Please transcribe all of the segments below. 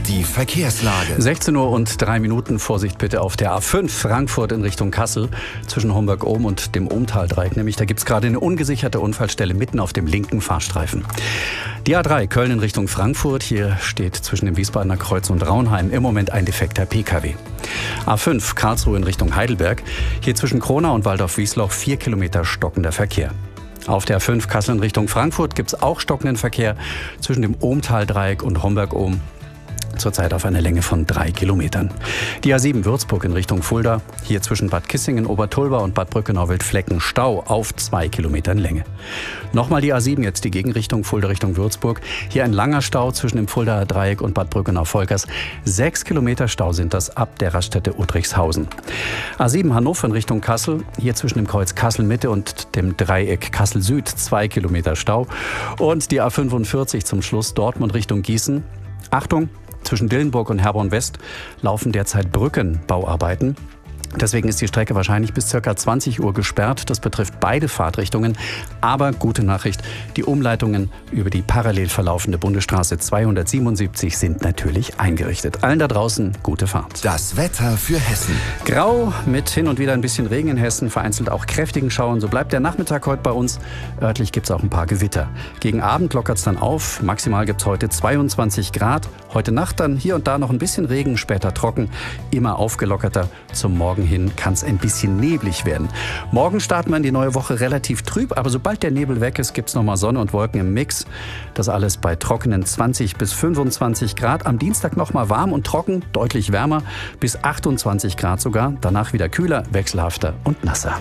die Verkehrslage. 16 Uhr und 3 Minuten. Vorsicht bitte auf der A5 Frankfurt in Richtung Kassel zwischen Homburg-Ohm und dem Ohmtal-Dreieck. Nämlich da gibt es gerade eine ungesicherte Unfallstelle mitten auf dem linken Fahrstreifen. Die A3 Köln in Richtung Frankfurt. Hier steht zwischen dem Wiesbadener Kreuz und Raunheim im Moment ein defekter Pkw. A5 Karlsruhe in Richtung Heidelberg. Hier zwischen Kronau und Waldorf-Wiesloch 4 Kilometer stockender Verkehr. Auf der A5 Kassel in Richtung Frankfurt gibt es auch stockenden Verkehr zwischen dem Ohmtal-Dreieck und Homburg-Ohm. Zurzeit auf einer Länge von 3 Kilometern. Die A7 Würzburg in Richtung Fulda. Hier zwischen Bad Kissingen, Obertulba und Bad Brückenau-Wildflecken Stau auf 2 Kilometern Länge. Nochmal die A7, jetzt die Gegenrichtung Fulda Richtung Würzburg. Hier ein langer Stau zwischen dem Fuldaer Dreieck und Bad Brückenau-Volkers. 6 Kilometer Stau sind das ab der Raststätte Uttrichshausen. A7 Hannover in Richtung Kassel. Hier zwischen dem Kreuz Kassel-Mitte und dem Dreieck Kassel-Süd 2 Kilometer Stau. Und die A45 zum Schluss Dortmund Richtung Gießen. Achtung! Zwischen Dillenburg und Herborn-West laufen derzeit Brückenbauarbeiten. Deswegen ist die Strecke wahrscheinlich bis ca. 20 Uhr gesperrt. Das betrifft beide Fahrtrichtungen. Aber gute Nachricht, die Umleitungen über die parallel verlaufende Bundesstraße 277 sind natürlich eingerichtet. Allen da draußen gute Fahrt. Das Wetter für Hessen. Grau mit hin und wieder ein bisschen Regen in Hessen, vereinzelt auch kräftigen Schauern. So bleibt der Nachmittag heute bei uns. Örtlich gibt es auch ein paar Gewitter. Gegen Abend lockert es dann auf. Maximal gibt es heute 22 Grad. Heute Nacht dann hier und da noch ein bisschen Regen, später trocken. Immer aufgelockerter. Zum Morgen hin kann es ein bisschen neblig werden. Morgen starten wir in die neue Woche relativ trüb, aber sobald der Nebel weg ist, gibt es nochmal Sonne und Wolken im Mix. Das alles bei trockenen 20 bis 25 Grad. Am Dienstag nochmal warm und trocken, deutlich wärmer, bis 28 Grad sogar. Danach wieder kühler, wechselhafter und nasser.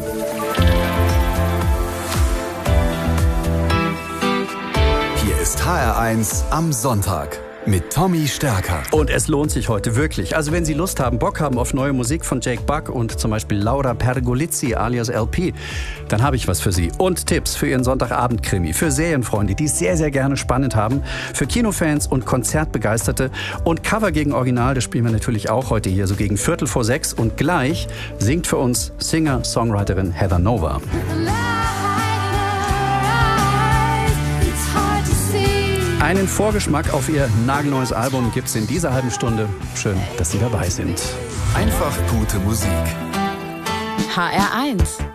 Hier ist HR1 am Sonntag. Mit Tommy Stärker. Und es lohnt sich heute wirklich. Also wenn Sie Lust haben, Bock haben auf neue Musik von Jake Buck und zum Beispiel Laura Pergolizzi alias LP, dann habe ich was für Sie. Und Tipps für Ihren Sonntagabend-Krimi, für Serienfreunde, die es sehr, sehr gerne spannend haben, für Kinofans und Konzertbegeisterte. Und Cover gegen Original, das spielen wir natürlich auch heute hier, so gegen 5:45. Und gleich singt für uns Singer-Songwriterin Heather Nova. Einen Vorgeschmack auf ihr nagelneues Album gibt's in dieser halben Stunde. Schön, dass Sie dabei sind. Einfach gute Musik. HR1